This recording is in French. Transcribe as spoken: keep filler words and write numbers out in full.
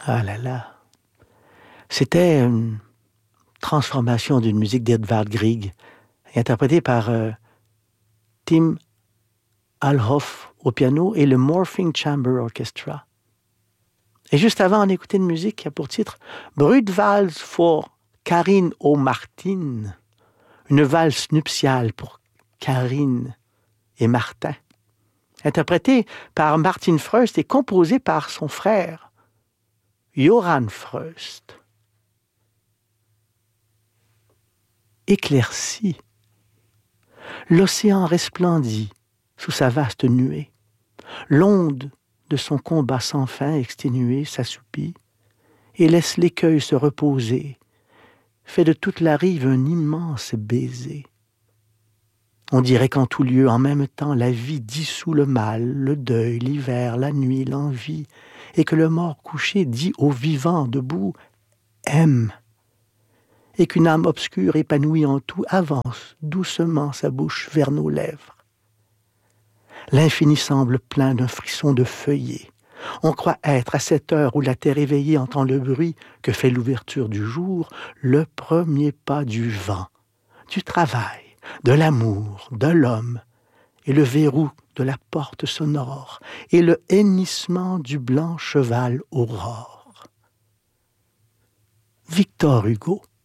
Ah là là. C'était une transformation d'une musique d'Edvard Grieg, interprétée par euh, Tim Alhoff au piano et le Morphing Chamber Orchestra. Et juste avant, on écoutait une musique qui a pour titre Brudvalse for Karin O. Martin, une valse nuptiale pour Karine et Martin, interprétée par Martin Freust et composée par son frère, Johann Freust. Éclairci, l'océan resplendit sous sa vaste nuée. L'onde de son combat sans fin exténué s'assoupit et laisse l'écueil se reposer, fait de toute la rive un immense baiser. On dirait qu'en tout lieu, en même temps, la vie dissout le mal, le deuil, l'hiver, la nuit, l'envie, et que le mort couché dit au vivant debout « aime », et qu'une âme obscure épanouie en tout avance doucement sa bouche vers nos lèvres. L'infini semble plein d'un frisson de feuillée. On croit être à cette heure où la terre éveillée entend le bruit que fait l'ouverture du jour, le premier pas du vent, du travail, de l'amour, de l'homme, et le verrou de la porte sonore, et le hennissement du blanc cheval aurore. Victor Hugo.